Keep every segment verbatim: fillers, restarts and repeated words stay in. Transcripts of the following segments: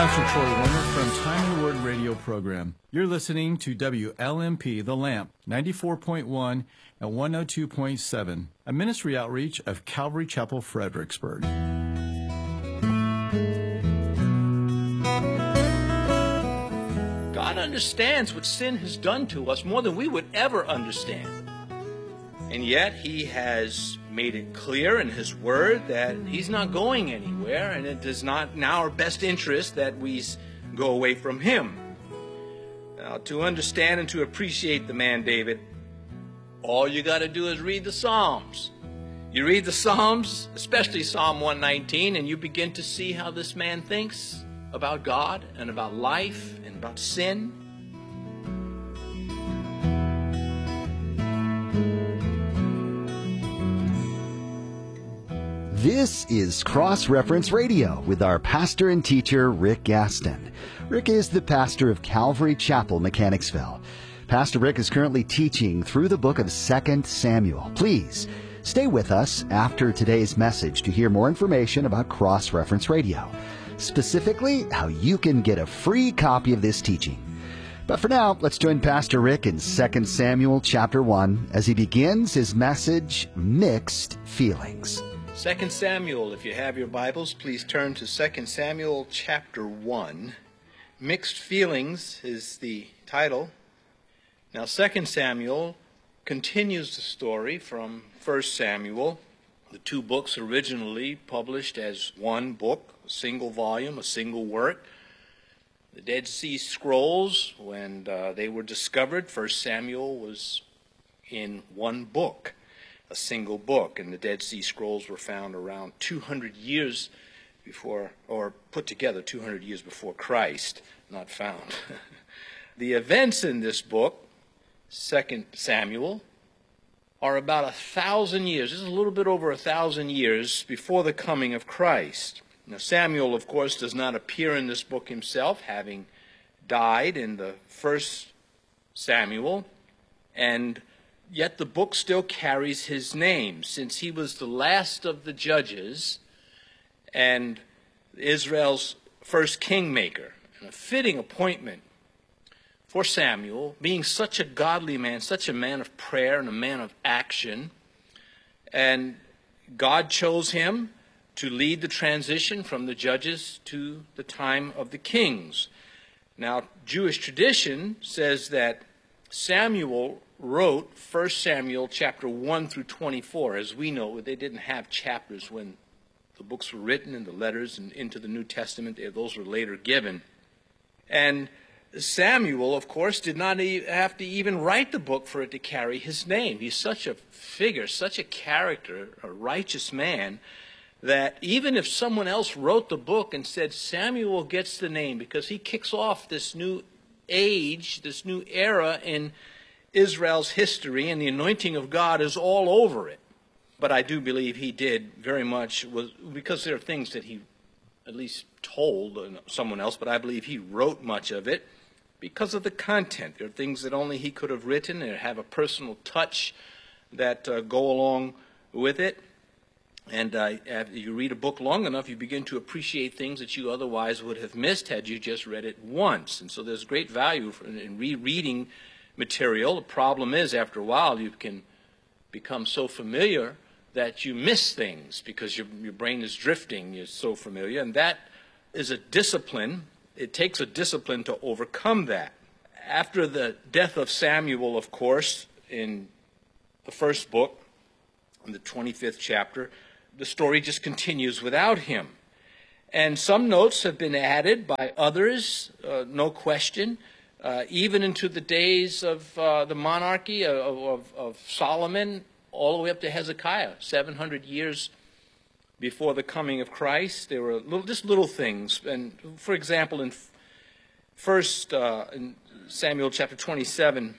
Pastor Troy Warner from Time and Word radio program. You're listening to W L M P The Lamp, ninety-four point one and one oh two point seven, a ministry outreach of Calvary Chapel, Fredericksburg. God understands what sin has done to us more than we would ever understand. And yet He has made it clear in His Word that He's not going anywhere, and it is not in our best interest that we go away from Him. Now, to understand and to appreciate the man David, all you got to do is read the Psalms. You read the Psalms, especially Psalm one nineteen, and you begin to see how this man thinks about God and about life and about sin. This is Cross Reference Radio with our pastor and teacher, Rick Gaston. Rick is the pastor of Calvary Chapel, Mechanicsville. Pastor Rick is currently teaching through the book of Second Samuel. Please stay with us after today's message to hear more information about Cross Reference Radio, specifically how you can get a free copy of this teaching. But for now, let's join Pastor Rick in Second Samuel chapter one as he begins his message, Mixed Feelings. Second Samuel, if you have your Bibles, please turn to Second Samuel chapter one. Mixed Feelings is the title. Now, Second Samuel continues the story from First Samuel, the two books originally published as one book, a single volume, a single work. The Dead Sea Scrolls, when uh, they were discovered, First Samuel was in one book. A single book, and the Dead Sea Scrolls were found around two hundred years before, or put together two hundred years before Christ, not found. The events in this book, Second Samuel, are about a thousand years, this is a little bit over a thousand years before the coming of Christ. Now, Samuel, of course, does not appear in this book himself, having died in the first Samuel, and yet the book still carries his name, since he was the last of the judges and Israel's first kingmaker. And a fitting appointment for Samuel, being such a godly man, such a man of prayer and a man of action. And God chose him to lead the transition from the judges to the time of the kings. Now, Jewish tradition says that Samuel wrote First Samuel chapter one through twenty-four. As we know, they didn't have chapters when the books were written and the letters and into the New Testament. Those were later given. And Samuel, of course, did not have to even write the book for it to carry his name. He's such a figure, such a character, a righteous man, that even if someone else wrote the book and said Samuel gets the name because he kicks off this new age, this new era in Israel's history, and the anointing of God is all over it. But I do believe he did very much, was because there are things that he at least told someone else, but I believe he wrote much of it because of the content. There are things that only he could have written and have a personal touch that uh, go along with it. And uh, after you read a book long enough, you begin to appreciate things that you otherwise would have missed had you just read it once. And so there's great value for, in rereading material. The problem is, after a while, you can become so familiar that you miss things because your, your brain is drifting. You're so familiar. And that is a discipline. It takes a discipline to overcome that. After the death of Samuel, of course, in the first book, in the twenty-fifth chapter, the story just continues without him. And some notes have been added by others, uh, no question, uh, even into the days of uh, the monarchy of, of, of Solomon, all the way up to Hezekiah, seven hundred years before the coming of Christ. There were little, just little things. And for example, in first uh, in Samuel chapter twenty-seven,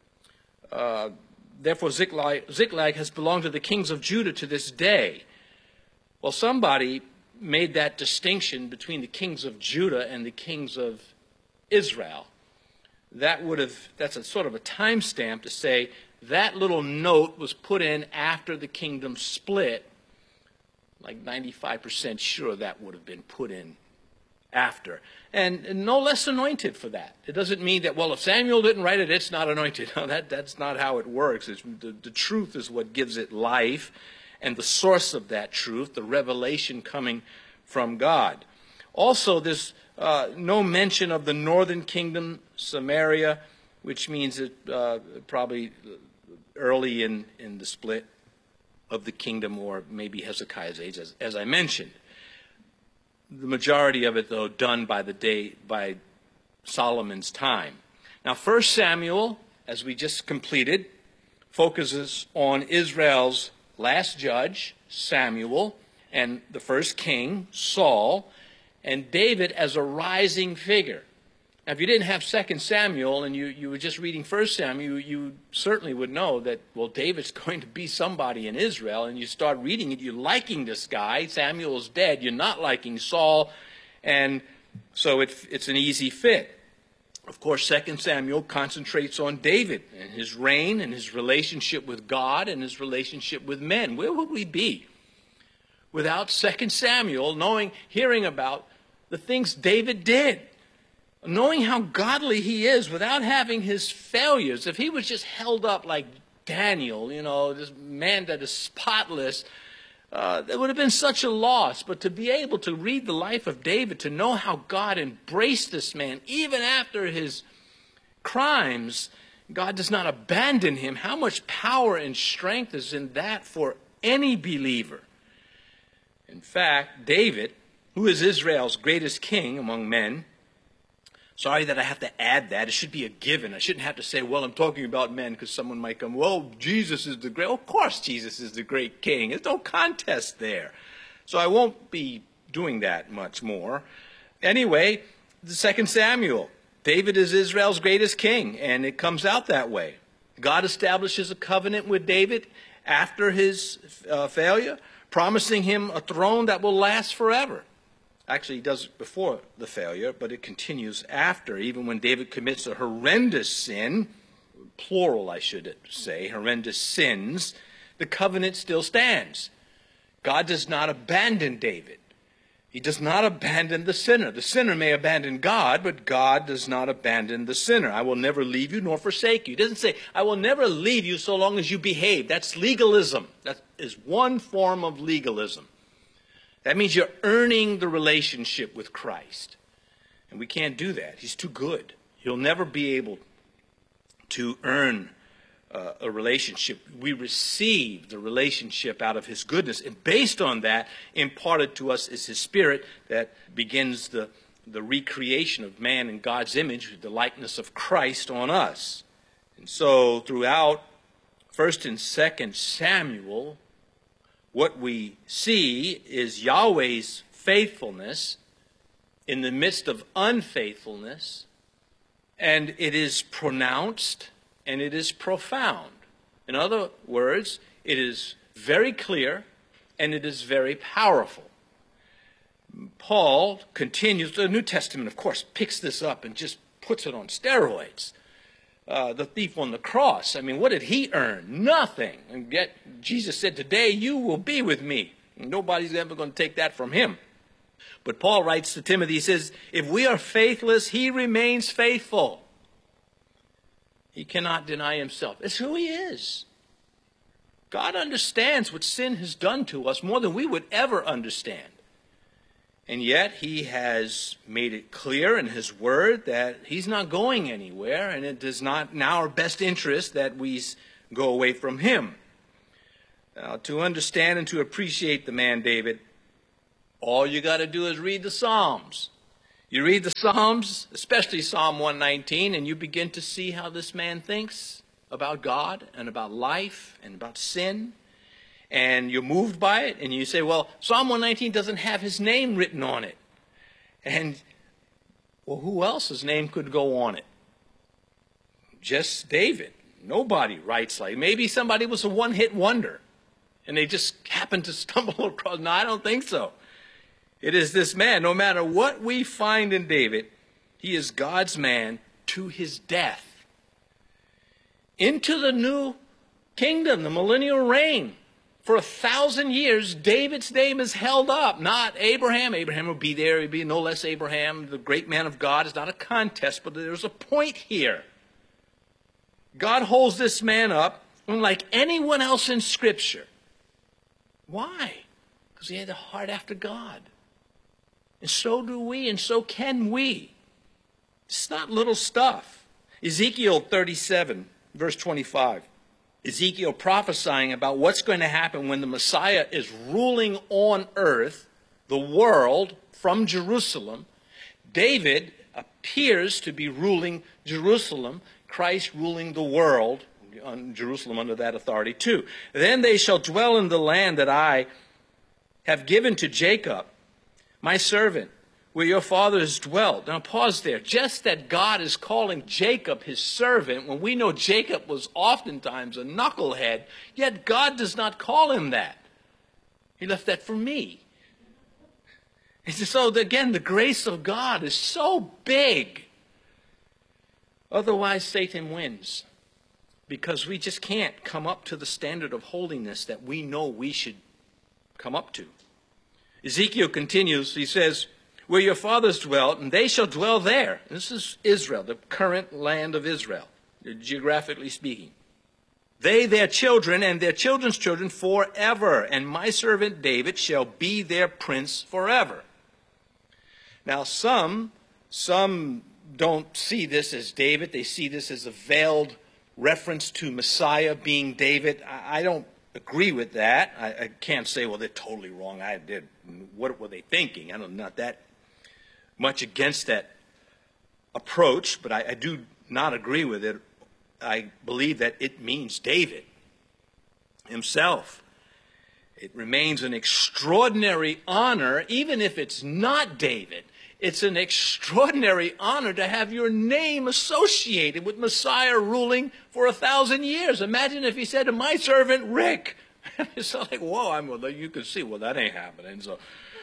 uh, therefore Ziklag, Ziklag has belonged to the kings of Judah to this day. Well, somebody made that distinction between the kings of Judah and the kings of Israel. That would have, that's a sort of a timestamp to say that little note was put in after the kingdom split. Like ninety-five percent sure that would have been put in after. And no less anointed for that. It doesn't mean that, well, if Samuel didn't write it, it's not anointed. No, that, that's not how it works. It's, the, the truth is what gives it life, and the source of that truth, the revelation coming from God. Also, there's uh, no mention of the northern kingdom, Samaria, which means it uh, probably early in, in the split of the kingdom, or maybe Hezekiah's age, as, as I mentioned. The majority of it, though, done by the day, by Solomon's time. Now, First Samuel, as we just completed, focuses on Israel's last judge, Samuel, and the first king, Saul, and David as a rising figure. Now, if you didn't have Second Samuel and you, you were just reading First Samuel, you, you certainly would know that, well, David's going to be somebody in Israel, and you start reading it, you're liking this guy. Samuel's dead. You're not liking Saul, and so it, it's an easy fit. Of course, Second Samuel concentrates on David and his reign and his relationship with God and his relationship with men. Where would we be without Second Samuel knowing, hearing about the things David did? Knowing how godly he is without having his failures. If he was just held up like Daniel, you know, this man that is spotless, uh, that would have been such a loss. But to be able to read the life of David, to know how God embraced this man, even after his crimes, God does not abandon him. How much power and strength is in that for any believer? In fact, David, who is Israel's greatest king among men, sorry that I have to add that. It should be a given. I shouldn't have to say, well, I'm talking about men, because someone might come, well, Jesus is the great. Of course Jesus is the great king. There's no contest there. So I won't be doing that much more. Anyway, the Second Samuel. David is Israel's greatest king, and it comes out that way. God establishes a covenant with David after his uh, failure, promising him a throne that will last forever. Actually, he does it before the failure, but it continues after. Even when David commits a horrendous sin, plural I should say, horrendous sins, the covenant still stands. God does not abandon David. He does not abandon the sinner. The sinner may abandon God, but God does not abandon the sinner. I will never leave you nor forsake you. He doesn't say, I will never leave you so long as you behave. That's legalism. That is one form of legalism. That means you're earning the relationship with Christ. And we can't do that. He's too good. You'll never be able to earn uh, a relationship. We receive the relationship out of his goodness. And based on that, imparted to us is his Spirit that begins the, the recreation of man in God's image, the likeness of Christ on us. And so throughout First and Second Samuel, what we see is Yahweh's faithfulness in the midst of unfaithfulness, and it is pronounced and it is profound. In other words, it is very clear and it is very powerful. Paul continues, the New Testament, of course, picks this up and just puts it on steroids. Uh, the thief on the cross. I mean, what did he earn? Nothing. And yet Jesus said, today you will be with me. And nobody's ever going to take that from him. But Paul writes to Timothy, he says, if we are faithless, he remains faithful. He cannot deny himself. It's who he is. God understands what sin has done to us more than we would ever understand. And yet he has made it clear in his word that he's not going anywhere, and it is not in our best interest that we go away from him. Now, to understand and to appreciate the man David, all you got to do is read the Psalms. You read the Psalms, especially Psalm one nineteen, and you begin to see how this man thinks about God and about life and about sin. And you're moved by it, and you say, well, Psalm one nineteen doesn't have his name written on it. And, well, who else's name could go on it? Just David. Nobody writes like, maybe somebody was a one-hit wonder, and they just happened to stumble across. No, I don't think so. It is this man. No matter what we find in David, he is God's man to his death. Into the new kingdom, the millennial reign. For a thousand years, David's name is held up, not Abraham. Abraham will be there. He'll be no less Abraham, the great man of God. It's not a contest, but there's a point here. God holds this man up unlike anyone else in Scripture. Why? Because he had a heart after God. And so do we, and so can we. It's not little stuff. Ezekiel thirty-seven, verse twenty-five. Ezekiel prophesying about what's going to happen when the Messiah is ruling on earth, the world, from Jerusalem. David appears to be ruling Jerusalem, Christ ruling the world, on Jerusalem under that authority too. Then they shall dwell in the land that I have given to Jacob, my servant, where your fathers dwelt. Now pause there. Just that God is calling Jacob his servant, when we know Jacob was oftentimes a knucklehead, yet God does not call him that. He left that for me. And so again, the grace of God is so big. Otherwise, Satan wins, because we just can't come up to the standard of holiness that we know we should come up to. Ezekiel continues, he says, where your fathers dwelt, and they shall dwell there. This is Israel, the current land of Israel, geographically speaking. They, their children, and their children's children forever, and my servant David shall be their prince forever. Now some, some don't see this as David. They see this as a veiled reference to Messiah being David. I, I don't agree with that. I, I can't say, well, they're totally wrong. I did. What were they thinking? I'm not that much against that approach, but I, I do not agree with it. I believe that it means David himself. It remains an extraordinary honor, even if it's not David. It's an extraordinary honor to have your name associated with Messiah ruling for a thousand years. Imagine if he said to my servant Rick. It's like, whoa, I'm, well, you can see, well, that ain't happening. So,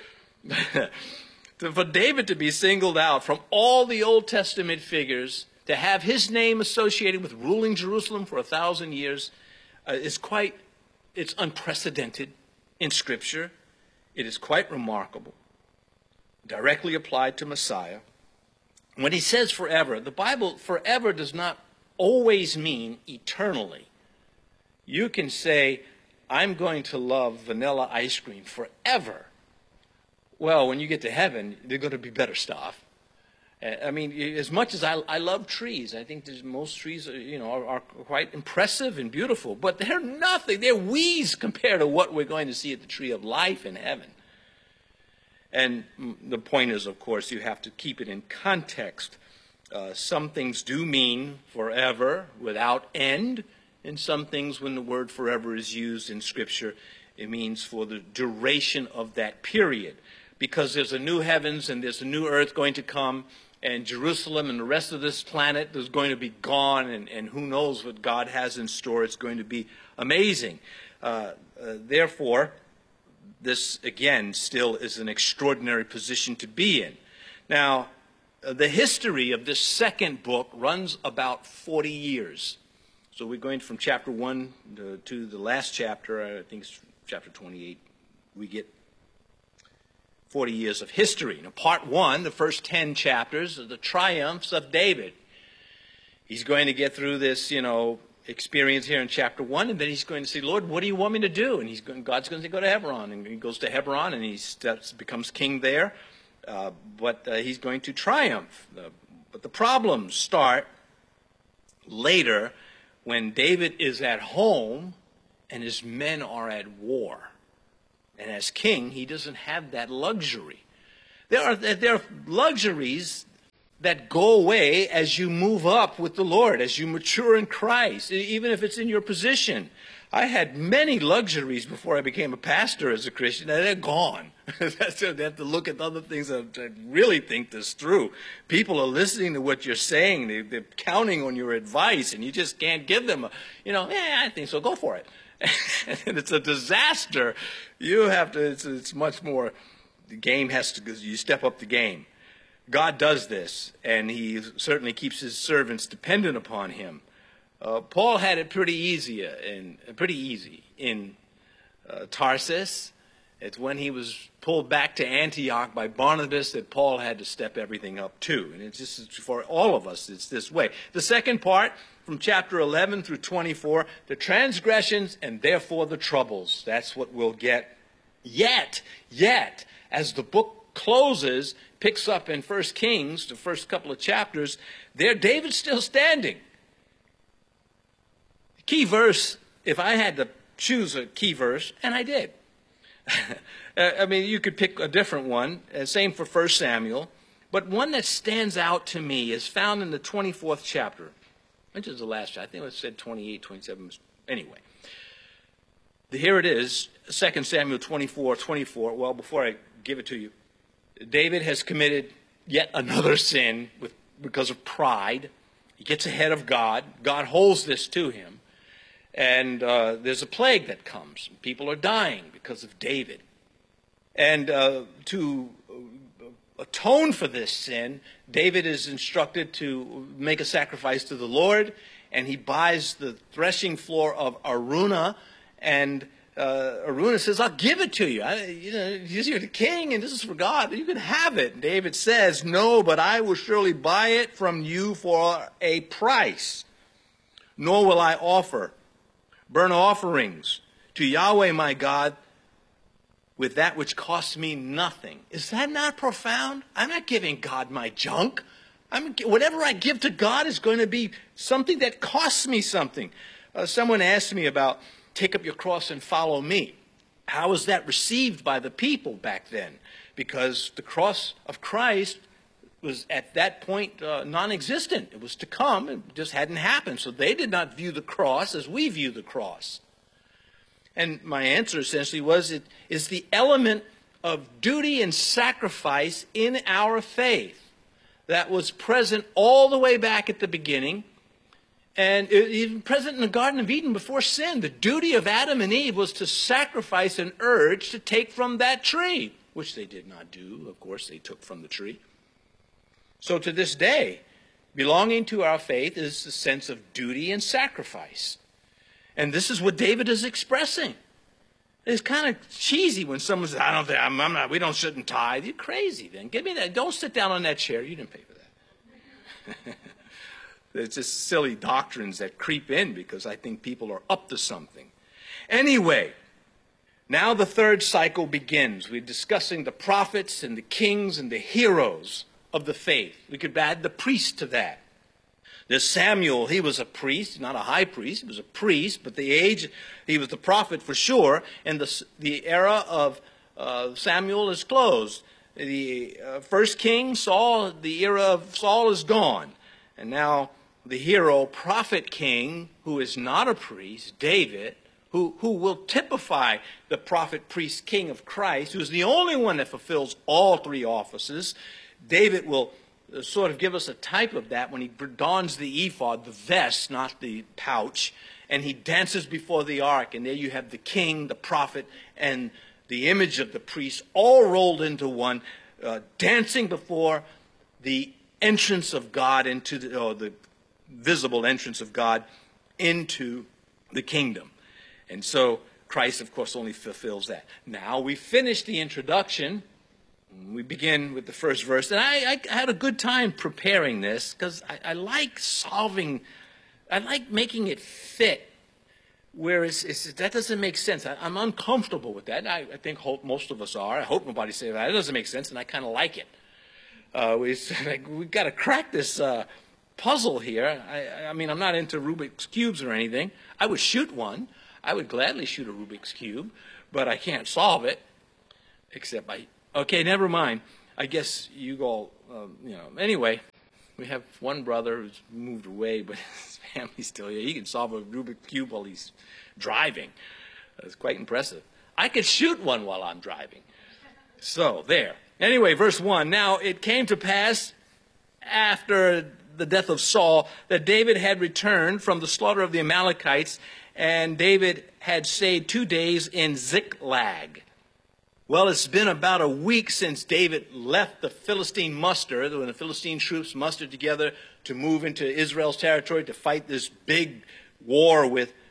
for David to be singled out from all the Old Testament figures, to have his name associated with ruling Jerusalem for a thousand years, uh, is quite, it's unprecedented in Scripture. It is quite remarkable. Directly applied to Messiah. When he says forever, the Bible, forever does not always mean eternally. You can say, I'm going to love vanilla ice cream forever. Well, when you get to heaven, there's going to be better stuff. I mean, as much as I, I love trees, I think there's, most trees are, you know, are, are quite impressive and beautiful, but they're nothing. They're weeds compared to what we're going to see at the tree of life in heaven. And the point is, of course, you have to keep it in context. Uh, some things do mean forever, without end, and some things, when the word forever is used in Scripture, it means for the duration of that period. Because there's a new heavens and there's a new earth going to come, and Jerusalem and the rest of this planet is going to be gone, and, and who knows what God has in store. It's going to be amazing. Uh, uh, therefore, this, again, still is an extraordinary position to be in. Now, uh, the history of this second book runs about forty years. So we're going from chapter one to, to the last chapter, I think it's chapter twenty-eight. We get forty years of history. Now, part one, the first ten chapters, are the triumphs of David. He's going to get through this, you know, experience here in chapter one, and then he's going to say, Lord, what do you want me to do? And he's going, God's going to say, go to Hebron. And he goes to Hebron, and he steps, becomes king there. Uh, but uh, he's going to triumph. Uh, but the problems start later when David is at home and his men are at war. And as king, he doesn't have that luxury. There are, there are luxuries that go away as you move up with the Lord, as you mature in Christ, even if it's in your position. I had many luxuries before I became a pastor as a Christian, and they're gone. That's, they have to look at other things that really think this through. People are listening to what you're saying. They, they're counting on your advice, and you just can't give them a, you know, yeah, I think so, go for it. And it's a disaster. You have to, it's, it's much more, the game has to, you step up the game. God does this, and he certainly keeps his servants dependent upon him. Uh, Paul had it pretty easy, in, pretty easy in uh, Tarsus. It's when he was pulled back to Antioch by Barnabas that Paul had to step everything up too. And it's just for all of us, it's this way. The second part, from chapter eleven through twenty-four, the transgressions and therefore the troubles. That's what we'll get. Yet, yet, as the book closes, picks up in First Kings, the first couple of chapters, there David's still standing. The key verse, if I had to choose a key verse, and I did. I mean, you could pick a different one, uh, same for First Samuel, but one that stands out to me is found in the twenty-fourth chapter, which is the last chapter. I think it said twenty-eight, twenty-seven. Anyway, here it is, Second Samuel twenty-four, twenty-four. Well, before I give it to you, David has committed yet another sin with, because of pride. He gets ahead of God. God holds this to him. And uh, there's a plague that comes. People are dying because of David. And uh, to atone for this sin, David is instructed to make a sacrifice to the Lord. And he buys the threshing floor of Araunah. And uh, Araunah says, I'll give it to you. I, you know, you're the king and this is for God. You can have it. And David says, no, but I will surely buy it from you for a price. Nor will I offer burnt offerings to Yahweh my God with that which costs me nothing. Is that not profound? I'm not giving God my junk. I'm, whatever I give to God is going to be something that costs me something. Uh, someone asked me about, take up your cross and follow me. How was that received by the people back then? Because the cross of Christ was at that point uh, non-existent. It was to come. It just hadn't happened. So they did not view the cross as we view the cross. And my answer essentially was, it is the element of duty and sacrifice in our faith that was present all the way back at the beginning, and even present in the Garden of Eden before sin. The duty of Adam and Eve was to sacrifice an urge to take from that tree, which they did not do. Of course, they took from the tree. So to this day, belonging to our faith is the sense of duty and sacrifice. And this is what David is expressing. It's kind of cheesy when someone says, I don't think, I'm, I'm not, we don't shouldn't tithe. You're crazy then. Give me that. Don't sit down on that chair. You didn't pay for that. It's just silly doctrines that creep in because I think people are up to something. Anyway, now the third cycle begins. We're discussing the prophets and the kings and the heroes of the faith. We could add the priest to that. There's Samuel. He was a priest, not a high priest. He was a priest, but the age, he was the prophet for sure. And the, the era of uh, Samuel is closed. The uh, first king, Saul, the era of Saul is gone. And now the hero, prophet king, who is not a priest, David, who, who will typify the prophet, priest, king of Christ, who is the only one that fulfills all three offices. David will sort of give us a type of that when he dons the ephod, the vest, not the pouch, and he dances before the ark. And there you have the king, the prophet, and the image of the priest all rolled into one, uh, dancing before the entrance of God into the, or the visible entrance of God into the kingdom. And so Christ, of course, only fulfills that. Now we finish the introduction. We begin with the first verse. And I, I had a good time preparing this because I, I like solving, I like making it fit where it's, it's, that doesn't make sense. I, I'm uncomfortable with that. I, I think hope most of us are. I hope nobody says that. It doesn't make sense, and I kind of like it. Uh, we, like, we've got to crack this uh, puzzle here. I, I mean, I'm not into Rubik's Cubes or anything. I would shoot one. I would gladly shoot a Rubik's Cube, but I can't solve it, except I... Okay, never mind. I guess you all, um, you know, anyway, we have one brother who's moved away, but his family's still here. He can solve a Rubik's Cube while he's driving. It's quite impressive. I could shoot one while I'm driving. So, there. Anyway, verse one. Now, it came to pass after the death of Saul that David had returned from the slaughter of the Amalekites, and David had stayed two days in Ziklag. Well, it's been about a week since David left the Philistine muster, when the Philistine troops mustered together to move into Israel's territory to fight this big war with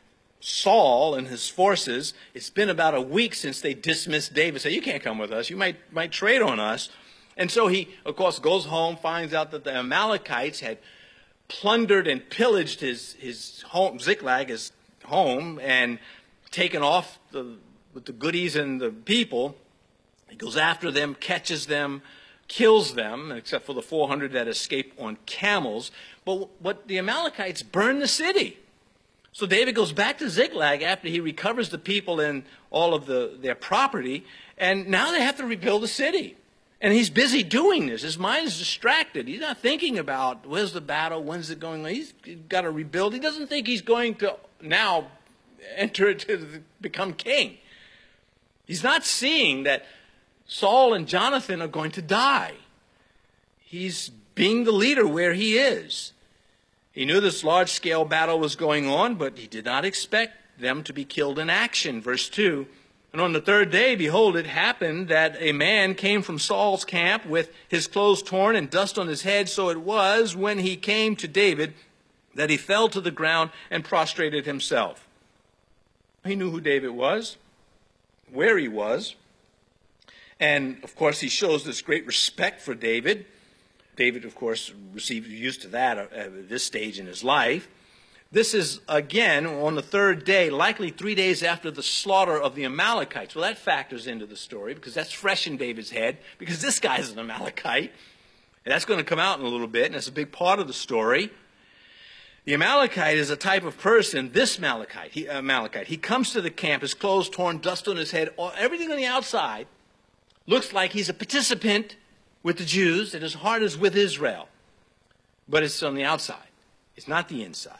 Saul and his forces, it's been about a week since they dismissed David. Say, you can't come with us. You might, might trade on us. And so he, of course, goes home, finds out that the Amalekites had plundered and pillaged his, his home, Ziklag, his home, and taken off the, with the goodies and the people. He goes after them, catches them, kills them, except for the four hundred that escape on camels. But what the Amalekites burn the city. So David goes back to Ziklag after he recovers the people and all of the, their property, and now they have to rebuild the city. And he's busy doing this. His mind is distracted. He's not thinking about where's the battle, when's it going on. He's got to rebuild. He doesn't think he's going to now enter to become king. He's not seeing that Saul and Jonathan are going to die. He's being the leader where he is. He knew this large-scale battle was going on, but he did not expect them to be killed in action. Verse two, and on the third day, behold, it happened that a man came from Saul's camp with his clothes torn and dust on his head. So it was when he came to David that he fell to the ground and prostrated himself. He knew who David was, where he was, and, of course, he shows this great respect for David. David, of course, received used to that at this stage in his life. This is, again, on the third day, likely three days after the slaughter of the Amalekites. Well, that factors into the story because that's fresh in David's head, because this guy's an Amalekite. And that's going to come out in a little bit, and that's a big part of the story. The Amalekite is a type of person, this Amalekite, he, Amalekite, he comes to the camp, his clothes torn, dust on his head, all, everything on the outside looks like he's a participant with the Jews, and his heart is with Israel. But it's on the outside. It's not the inside.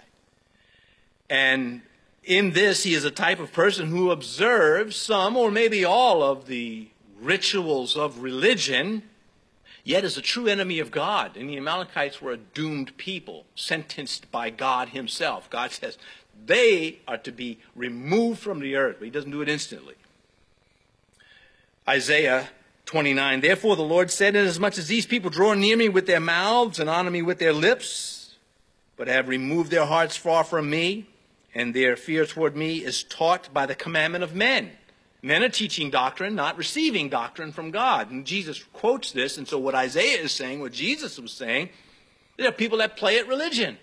And in this, he is a type of person who observes some or maybe all of the rituals of religion, yet is a true enemy of God. And the Amalekites were a doomed people, sentenced by God himself. God says they are to be removed from the earth, but he doesn't do it instantly. Isaiah twenty-nine, therefore the Lord said, inasmuch as these people draw near me with their mouths and honor me with their lips, but have removed their hearts far from me, and their fear toward me is taught by the commandment of men. Men are teaching doctrine, not receiving doctrine from God. And Jesus quotes this, and so what Isaiah is saying, what Jesus was saying, there are people that play at religion.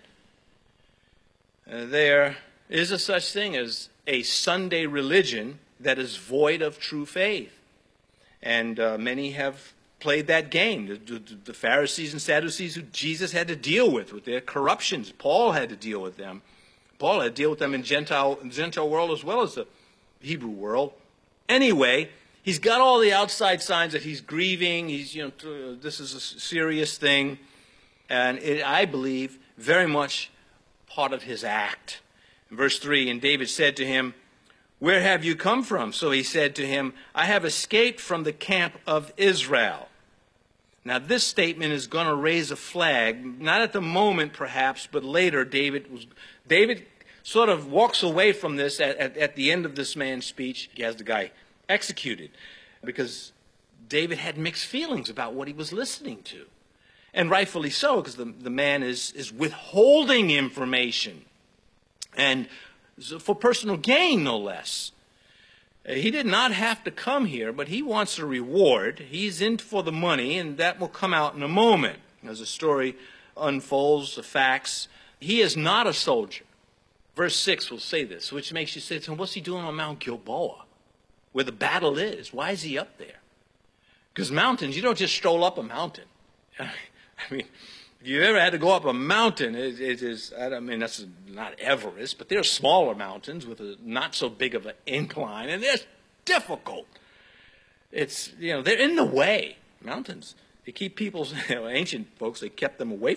Uh, there is a such thing as a Sunday religion that is void of true faith. And uh, many have played that game. The, the, the Pharisees and Sadducees who Jesus had to deal with, with their corruptions. Paul had to deal with them. Paul had to deal with them in Gentile, in the Gentile world as well as the Hebrew world. Anyway, he's got all the outside signs that he's grieving. He's, you know, this is a serious thing. And it, I believe, very much part of his act. In verse three, and David said to him, where have you come from? So he said to him, I have escaped from the camp of Israel. Now this statement is going to raise a flag, not at the moment perhaps, but later. David was, David sort of walks away from this at, at, at the end of this man's speech. He has the guy executed because David had mixed feelings about what he was listening to. And rightfully so, because the, the man is, is withholding information. And for personal gain, no less. He did not have to come here, but he wants a reward. He's in for the money, and that will come out in a moment as the story unfolds, the facts. He is not a soldier. Verse six will say this, which makes you say, so what's he doing on Mount Gilboa, where the battle is? Why is he up there? Because mountains, you don't just stroll up a mountain. I mean, if you ever had to go up a mountain, it, it is, I mean, that's not Everest, but there are smaller mountains with a not so big of an incline, and they're difficult. It's, you know, they're in the way. Mountains, they keep people's, you know, ancient folks, they kept them away